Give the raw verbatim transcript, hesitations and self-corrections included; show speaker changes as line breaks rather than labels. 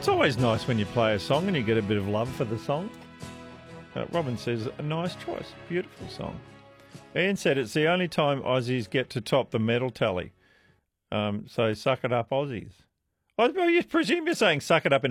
always nice when you play a song and you get a bit of love for the song. Uh, Robin says, a nice choice. Beautiful song. Ian said it's the only time Aussies get to top the medal tally. Um, so suck it up, Aussies. I, I presume you're saying suck it up in